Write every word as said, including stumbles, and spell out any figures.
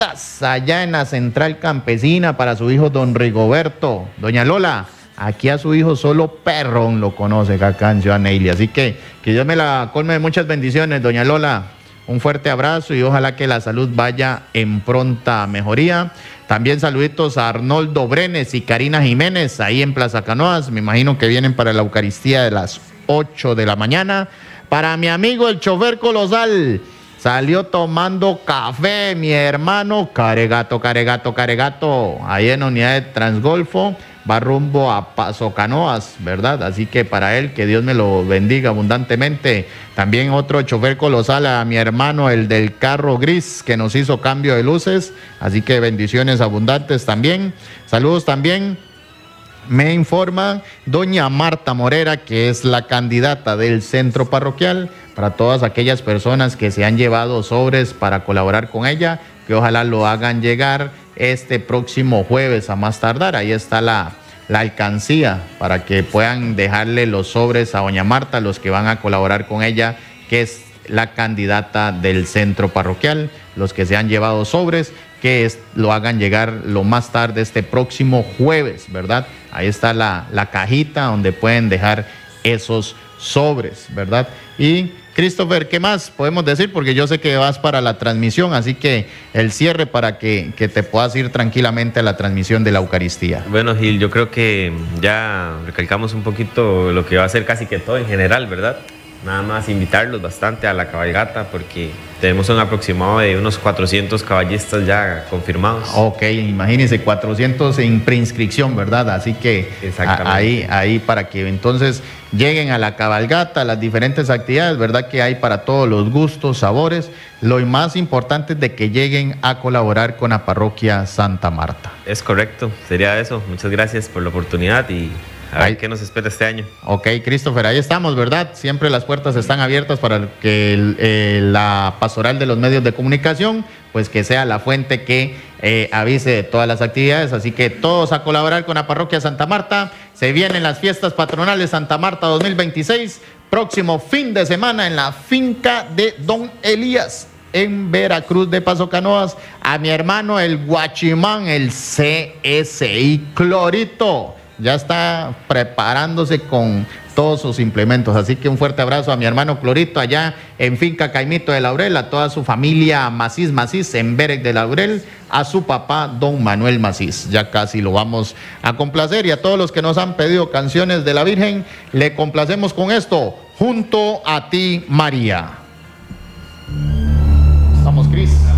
allá en la Central Campesina para su hijo don Rigoberto. Doña Lola, aquí a su hijo solo Perrón lo conoce acá en Ciudad Neily. Así que que Dios me la colme de muchas bendiciones, doña Lola. Un fuerte abrazo y ojalá que la salud vaya en pronta mejoría. También saluditos a Arnoldo Brenes y Karina Jiménez ahí en Plaza Canoas. Me imagino que vienen para la Eucaristía de las ocho de la mañana. Para mi amigo el chofer colosal, salió tomando café mi hermano Caregato, Caregato, Caregato, ahí en la unidad de Transgolfo. Va rumbo a Paso Canoas, ¿verdad? Así que para él, que Dios me lo bendiga abundantemente. También otro chofer colosal a mi hermano, el del carro gris, que nos hizo cambio de luces. Así que bendiciones abundantes también. Saludos también. Me informa doña Marta Morera, que es la candidata del centro parroquial, para todas aquellas personas que se han llevado sobres para colaborar con ella, que ojalá lo hagan llegar este próximo jueves a más tardar. Ahí está la, la alcancía para que puedan dejarle los sobres a doña Marta, los que van a colaborar con ella, que es la candidata del centro parroquial. Los que se han llevado sobres, que es, lo hagan llegar lo más tarde este próximo jueves, ¿verdad? Ahí está la, la cajita donde pueden dejar esos sobres, ¿verdad? Y Christopher, ¿qué más podemos decir? Porque yo sé que vas para la transmisión, así que el cierre para que, que te puedas ir tranquilamente a la transmisión de la Eucaristía. Bueno, Gil, yo creo que ya recalcamos un poquito lo que va a ser casi que todo en general, ¿verdad? Nada más invitarlos bastante a la cabalgata porque tenemos un aproximado de unos cuatrocientos caballistas ya confirmados. Ok, imagínense, cuatrocientos en preinscripción, ¿verdad? Así que a, ahí, ahí para que entonces lleguen a la cabalgata, a las diferentes actividades, ¿verdad? Que hay para todos los gustos, sabores. Lo más importante es de que lleguen a colaborar con la parroquia Santa Marta. Es correcto, sería eso. Muchas gracias por la oportunidad y a ver qué nos espera este año. Ok, Christopher, ahí estamos, ¿verdad? Siempre las puertas están abiertas para que el, eh, la pastoral de los medios de comunicación, pues que sea la fuente que eh, avise de todas las actividades. Así que todos a colaborar con la parroquia Santa Marta. Se vienen las fiestas patronales Santa Marta dos mil veintiséis, próximo fin de semana en la finca de Don Elías, en Veracruz de Paso Canoas. A mi hermano el Guachimán, el C S I Clorito, ya está preparándose con todos sus implementos. Así que un fuerte abrazo a mi hermano Clorito allá en Finca Caimito de Laurel, a toda su familia Macís Macís en Berec de Laurel, a su papá don Manuel Macís. Ya casi lo vamos a complacer, y a todos los que nos han pedido canciones de la Virgen, le complacemos con esto, Junto a ti, María. Vamos, Cris.